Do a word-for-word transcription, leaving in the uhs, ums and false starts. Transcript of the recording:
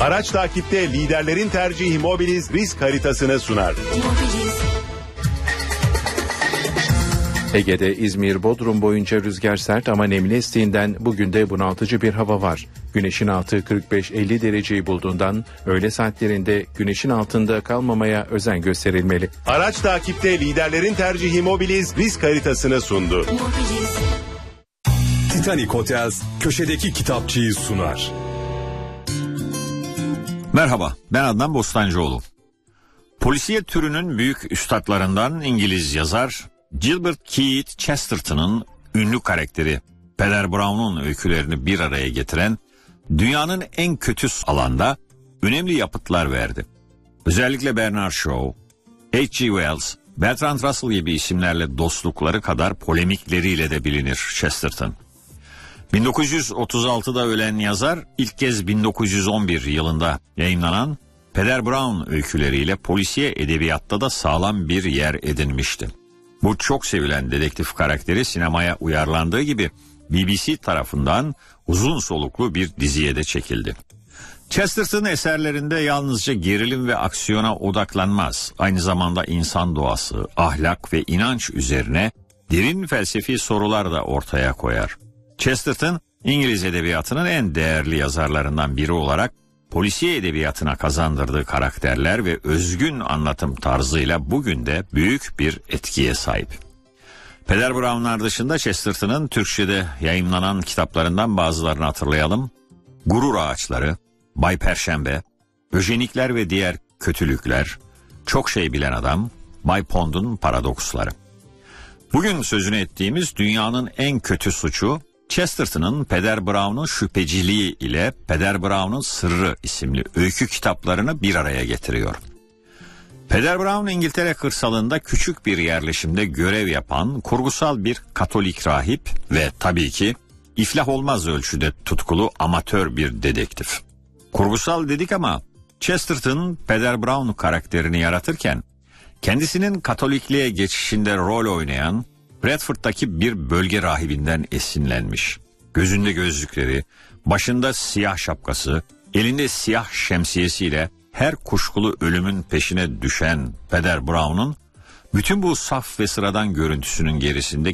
Araç takipte liderlerin tercihi Mobiliz risk haritasını sunar. Ege'de İzmir-Bodrum boyunca rüzgar sert ama nemli estiğinden bugün de bunaltıcı bir hava var. Güneşin altı kırk beş elli dereceyi bulduğundan öğle saatlerinde güneşin altında kalmamaya özen gösterilmeli. Araç takipte liderlerin tercihi Mobiliz risk haritasını sundu. Titanic Hotels köşedeki kitapçıyı sunar. Merhaba, ben Adnan Bostancıoğlu. Polisiye türünün büyük üstadlarından İngiliz yazar Gilbert Keith Chesterton'ın ünlü karakteri Peder Brown'un öykülerini bir araya getiren dünyanın en kötü alanda önemli yapıtlar verdi. Özellikle Bernard Shaw, H G Wells, Bertrand Russell gibi isimlerle dostlukları kadar polemikleriyle de bilinir Chesterton. bin dokuz yüz otuz altıda ölen yazar ilk kez bin dokuz yüz on bir yılında yayınlanan Peder Brown öyküleriyle polisiye edebiyatta da sağlam bir yer edinmişti. Bu çok sevilen dedektif karakteri sinemaya uyarlandığı gibi B B C tarafından uzun soluklu bir diziye de çekildi. Chesterton eserlerinde yalnızca gerilim ve aksiyona odaklanmaz. Aynı zamanda insan doğası, ahlak ve inanç üzerine derin felsefi sorular da ortaya koyar. Chesterton, İngiliz edebiyatının en değerli yazarlarından biri olarak polisiye edebiyatına kazandırdığı karakterler ve özgün anlatım tarzıyla bugün de büyük bir etkiye sahip. Peder Brown'lar dışında Chesterton'ın Türkçe'de yayımlanan kitaplarından bazılarını hatırlayalım. Gurur Ağaçları, Bay Perşembe, Öjenikler ve Diğer Kötülükler, Çok Şey Bilen Adam, Bay Pond'un Paradoksları. Bugün sözünü ettiğimiz dünyanın en kötü suçu, Chesterton'ın Peder Brown'un Şüpheciliği ile Peder Brown'un Sırrı isimli öykü kitaplarını bir araya getiriyor. Peder Brown İngiltere kırsalında küçük bir yerleşimde görev yapan kurgusal bir Katolik rahip ve tabii ki iflah olmaz ölçüde tutkulu amatör bir dedektif. Kurgusal dedik ama Chesterton Peder Brown karakterini yaratırken kendisinin Katolikliğe geçişinde rol oynayan Bradford'daki bir bölge rahibinden esinlenmiş. Gözünde gözlükleri, başında siyah şapkası, elinde siyah şemsiyesiyle her kuşkulu ölümün peşine düşen Peder Brown'un bütün bu saf ve sıradan görüntüsünün gerisinde